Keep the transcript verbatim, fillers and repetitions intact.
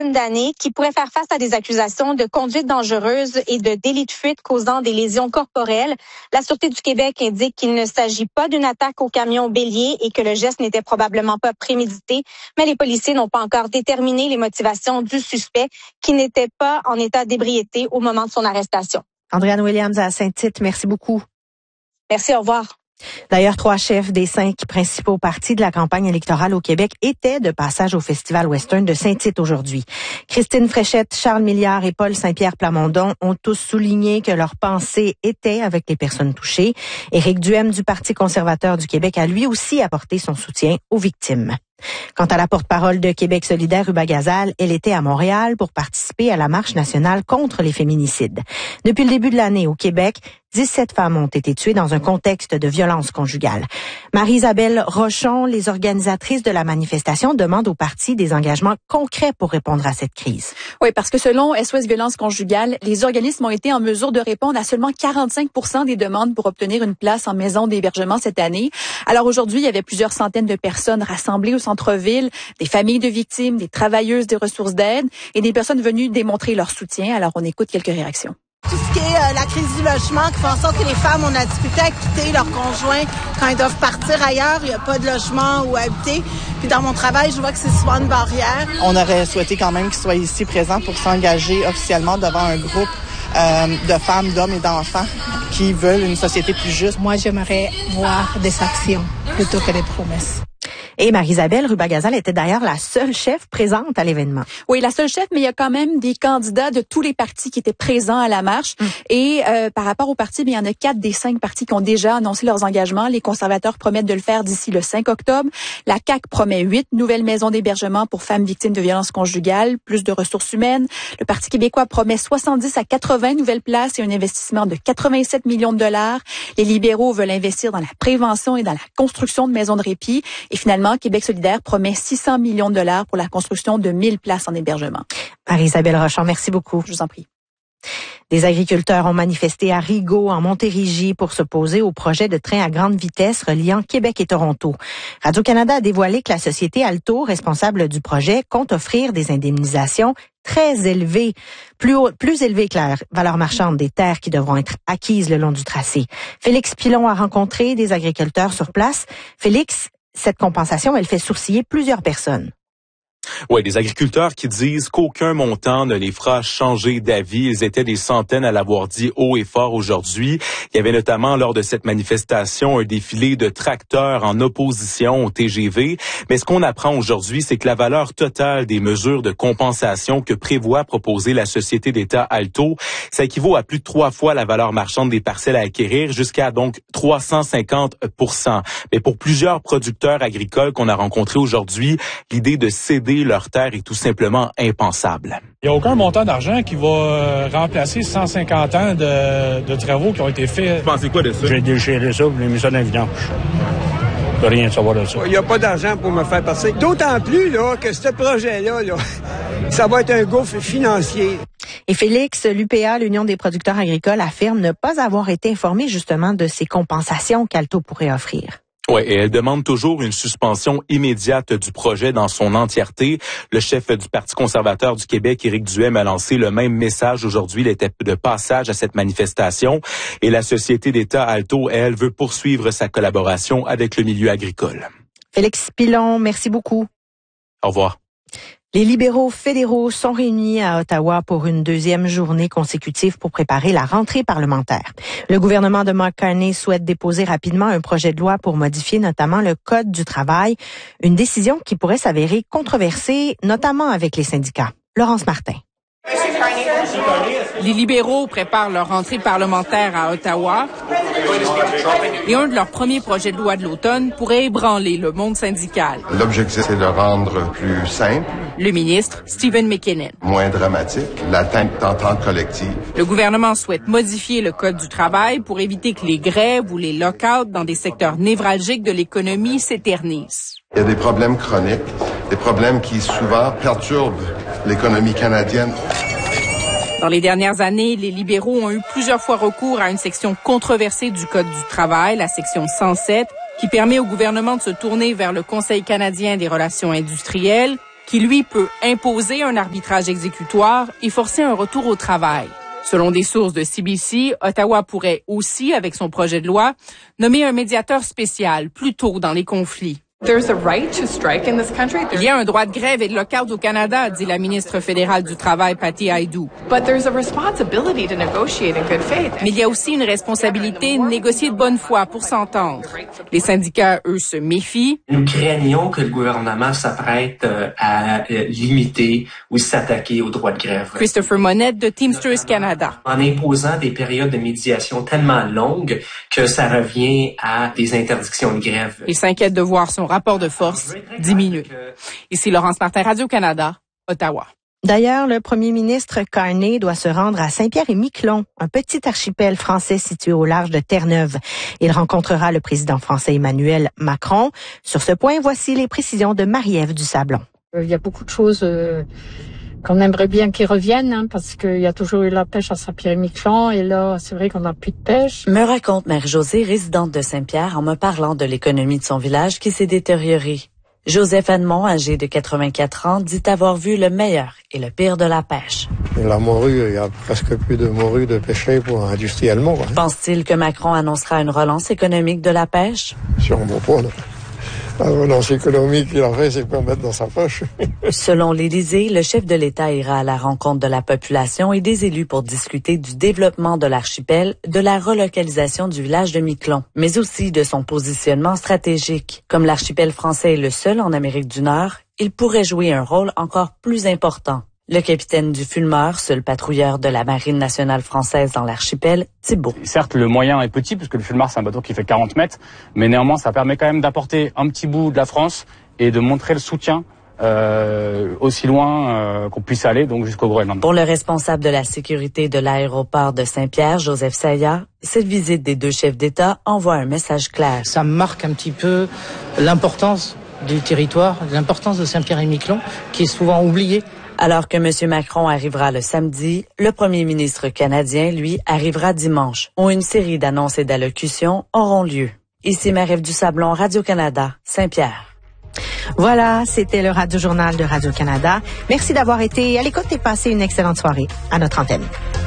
d'années qui pourrait faire face à des accusations de conduite dangereuse et de délit de fuite causant des lésions corporelles. La Sûreté du Québec indique qu'il ne s'agit pas d'une attaque au camion bélier et que le geste n'était probablement pas prémédité, mais les policiers n'ont pas encore déterminé les motivations du suspect qui n'était pas en état d'ébriété au moment de son arrestation. Andréane Williams à Saint-Tite, merci beaucoup. Merci, au revoir. D'ailleurs, trois chefs des cinq principaux partis de la campagne électorale au Québec étaient de passage au Festival Western de Saint-Tite aujourd'hui. Christine Fréchette, Charles Milliard et Paul Saint-Pierre Plamondon ont tous souligné que leur pensée était avec les personnes touchées. Éric Duhem du Parti conservateur du Québec a lui aussi apporté son soutien aux victimes. Quant à la porte-parole de Québec solidaire, Ruba Gazal, elle était à Montréal pour participer à la marche nationale contre les féminicides. Depuis le début de l'année au Québec, dix-sept femmes ont été tuées dans un contexte de violence conjugale. Marie-Isabelle Rochon, les organisatrices de la manifestation, demandent au parti des engagements concrets pour répondre à cette crise. Oui, parce que selon S O S Violence conjugale, les organismes ont été en mesure de répondre à seulement quarante-cinq pour cent des demandes pour obtenir une place en maison d'hébergement cette année. Alors aujourd'hui, il y avait plusieurs centaines de personnes rassemblées au centre-ville, des familles de victimes, des travailleuses des ressources d'aide et des personnes venues démontrer leur soutien. Alors on écoute quelques réactions. Tout ce qui est euh, la crise du logement, qui fait en sorte que les femmes ont la difficulté à quitter leur conjoint quand ils doivent partir ailleurs, il n'y a pas de logement où habiter. Puis dans mon travail, je vois que c'est souvent une barrière. On aurait souhaité quand même qu'ils soient ici présents pour s'engager officiellement devant un groupe euh, de femmes, d'hommes et d'enfants qui veulent une société plus juste. Moi, j'aimerais voir des actions plutôt que des promesses. Et Marie-Isabelle Ruba Gazal était d'ailleurs la seule chef présente à l'événement. Oui, la seule chef, mais il y a quand même des candidats de tous les partis qui étaient présents à la marche. Mmh. Et euh, par rapport aux partis, bien, il y en a quatre des cinq partis qui ont déjà annoncé leurs engagements. Les conservateurs promettent de le faire d'ici le cinq octobre. La C A Q promet huit nouvelles maisons d'hébergement pour femmes victimes de violences conjugales, plus de ressources humaines. Le Parti québécois promet soixante-dix à quatre-vingts nouvelles places et un investissement de quatre-vingt-sept millions de dollars. Les libéraux veulent investir dans la prévention et dans la construction de maisons de répit. Et finalement, Québec solidaire promet six cents millions de dollars pour la construction de mille places en hébergement. Marie-Isabelle Rochon, merci beaucoup. Je vous en prie. Des agriculteurs ont manifesté à Rigaud, en Montérégie, pour s'opposer au projet de train à grande vitesse reliant Québec et Toronto. Radio-Canada a dévoilé que la société Alto, responsable du projet, compte offrir des indemnisations très élevées, plus, haut, plus élevées que la valeur marchande des terres qui devront être acquises le long du tracé. Félix Pilon a rencontré des agriculteurs sur place. Félix, cette compensation, elle fait sourciller plusieurs personnes. Oui, des agriculteurs qui disent qu'aucun montant ne les fera changer d'avis. Ils étaient des centaines à l'avoir dit haut et fort aujourd'hui. Il y avait notamment lors de cette manifestation un défilé de tracteurs en opposition au T G V. Mais ce qu'on apprend aujourd'hui, c'est que la valeur totale des mesures de compensation que prévoit proposer la société d'État Alto, ça équivaut à plus de trois fois la valeur marchande des parcelles à acquérir, jusqu'à donc trois cent cinquante pour cent. Mais pour plusieurs producteurs agricoles qu'on a rencontrés aujourd'hui, l'idée de céder leur terre est tout simplement impensable. Il n'y a aucun montant d'argent qui va remplacer cent cinquante ans de, de travaux qui ont été faits. Vous pensez quoi de ça? J'ai déchiré ça, j'ai mis ça dans la vidange. Je peux rien savoir de ça. Il n'y a pas d'argent pour me faire passer. D'autant plus là, que ce projet-là, là, ça va être un gouffre financier. Et Félix, l'U P A, l'Union des producteurs agricoles, affirme ne pas avoir été informé justement de ces compensations qu'Alto pourrait offrir. Oui, et elle demande toujours une suspension immédiate du projet dans son entièreté. Le chef du Parti conservateur du Québec, Éric Duhem, a lancé le même message aujourd'hui. Il était de passage à cette manifestation. Et la société d'État Alto, elle, veut poursuivre sa collaboration avec le milieu agricole. Félix Pilon, merci beaucoup. Au revoir. Les libéraux fédéraux sont réunis à Ottawa pour une deuxième journée consécutive pour préparer la rentrée parlementaire. Le gouvernement de Mark Carney souhaite déposer rapidement un projet de loi pour modifier notamment le Code du travail, une décision qui pourrait s'avérer controversée, notamment avec les syndicats. Laurence Martin. Les libéraux préparent leur rentrée parlementaire à Ottawa et un de leurs premiers projets de loi de l'automne pourrait ébranler le monde syndical. L'objectif, c'est de rendre plus simple. Le ministre, Stephen McKinnon. Moins dramatique, l'atteinte d'entente collective. Le gouvernement souhaite modifier le Code du travail pour éviter que les grèves ou les lock-outs dans des secteurs névralgiques de l'économie s'éternisent. Il y a des problèmes chroniques, des problèmes qui souvent perturbent l'économie canadienne. Dans les dernières années, les libéraux ont eu plusieurs fois recours à une section controversée du Code du travail, la section cent sept, qui permet au gouvernement de se tourner vers le Conseil canadien des relations industrielles, qui lui peut imposer un arbitrage exécutoire et forcer un retour au travail. Selon des sources de C B C, Ottawa pourrait aussi, avec son projet de loi, nommer un médiateur spécial plus tôt dans les conflits. There's a right to strike in this country. Il y a un droit de grève et de lockout au Canada, dit la ministre fédérale du Travail, Patty Hajdu. But there's a responsibility to negotiate in good faith. Mais il y a aussi une responsabilité de négocier de bonne foi pour s'entendre. Les syndicats, eux, se méfient. Nous craignons que le gouvernement s'apprête à limiter ou s'attaquer aux droits de grève. Christopher Monette de Teamsters Canada. En imposant des périodes de médiation tellement longues que ça revient à des interdictions de grève. Il s'inquiète de voir son rapport de force diminuer. Ici Laurence Martin, Radio-Canada, Ottawa. D'ailleurs, le premier ministre Carney doit se rendre à Saint-Pierre-et-Miquelon, un petit archipel français situé au large de Terre-Neuve. Il rencontrera le président français Emmanuel Macron. Sur ce point, voici les précisions de Marie-Ève Dusablon. Il y a beaucoup de choses euh, qu'on aimerait bien qu'ils reviennent, hein, parce qu'il y a toujours eu la pêche à Saint-Pierre-et-Miquelon, et là, c'est vrai qu'on n'a plus de pêche. Me raconte Marie-Josée, résidente de Saint-Pierre, en me parlant de l'économie de son village qui s'est détériorée. Joseph Edmond, âgé de quatre-vingt-quatre ans, dit avoir vu le meilleur et le pire de la pêche. La morue, il y a presque plus de morue de pêcher pour industriellement. Hein. Pense-t-il que Macron annoncera une relance économique de la pêche? Sûrement pas, là. La relance économique qu'il a fait, c'est pas mettre dans sa poche. Selon l'Élysée, le chef de l'État ira à la rencontre de la population et des élus pour discuter du développement de l'archipel, de la relocalisation du village de Miquelon, mais aussi de son positionnement stratégique. Comme l'archipel français est le seul en Amérique du Nord, il pourrait jouer un rôle encore plus important. Le capitaine du Fulmar, seul patrouilleur de la Marine nationale française dans l'archipel, Thibault. Certes, le moyen est petit, puisque le Fulmar, c'est un bateau qui fait quarante mètres, mais néanmoins, ça permet quand même d'apporter un petit bout de la France et de montrer le soutien euh, aussi loin euh, qu'on puisse aller, donc jusqu'au Groenland. Pour le responsable de la sécurité de l'aéroport de Saint-Pierre, Joseph Saya, cette visite des deux chefs d'État envoie un message clair. Ça marque un petit peu l'importance du territoire, l'importance de Saint-Pierre-et-Miquelon, qui est souvent oubliée. Alors que M. Macron arrivera le samedi, le premier ministre canadien, lui, arrivera dimanche, où une série d'annonces et d'allocutions auront lieu. Ici Marie-Ève Dusablon, Radio-Canada, Saint-Pierre. Voilà, c'était le Radio-Journal de Radio-Canada. Merci d'avoir été à l'écoute et passé une excellente soirée à notre antenne.